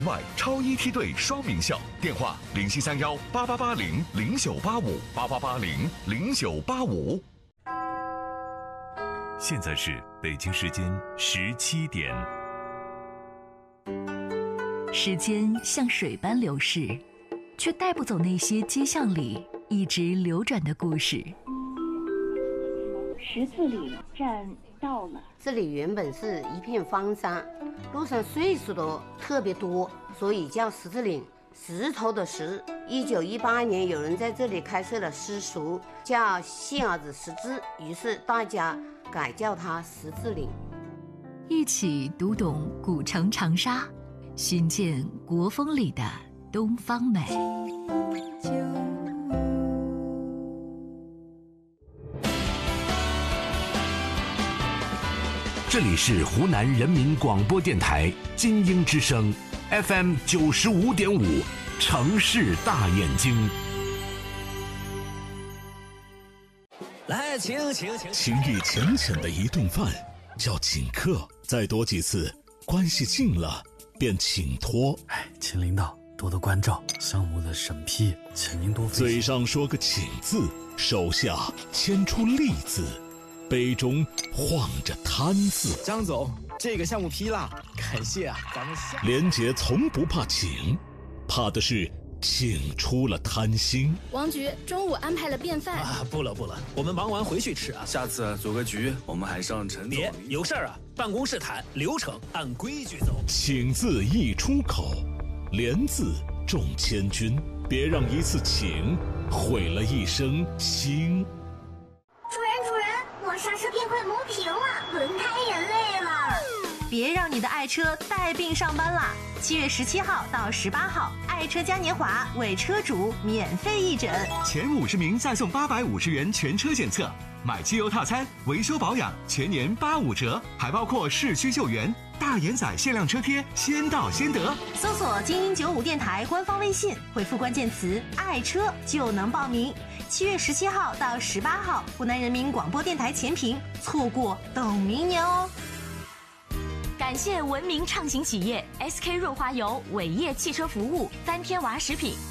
外超一梯队双名校，电话07318880098588800985。 现在是北京时间17点。 时间像水般流逝，却带不走那些街巷里一直流转的故事。 十字岭站到了， 这里原本是一片荒山，路上岁数都特别多，所以叫十字岭。石头的石。1918年有人在这里开设了私塾，叫杏儿子十字，于是大家改叫它十字岭。 一起读懂古城长沙，寻见国风里的东方美。 这里是湖南人民广播电台金鹰之声 FM 95.5，城市大眼睛。 来，请。 情意浅浅的一顿饭叫请客，再多几次，关系近了便请托。 请领导多多关照，项目的审批，请您多费心。 嘴上说个请字，手下牵出利字，杯中晃着贪字。 张总，这个项目批了，感谢啊，咱们下。 连杰从不怕请，怕的是请出了贪心。 王局中午安排了便饭啊，不了，我们忙完回去吃啊。 下次组个局，我们还上陈总。 别有事儿啊，办公室谈，流程按规矩走。 请字一出口，连字中千军，别让一次请毁了一生心。 主人，我刹车片快磨平了，轮胎也累了。 别让你的爱车带病上班啦！7月17号到18号，爱车嘉年华为车主免费义诊， 前50名再送850元全车检测，买机油套餐、维修保养全年85折，还包括市区救援、大眼仔限量车贴，先到先得。 搜索精英95电台官方微信，回复关键词“爱车”就能报名。7月17号到18号，湖南人民广播电台前屏，错过等明年哦。 感谢文明畅行企业 SK 润滑油、伟业汽车服务、3天娃食品、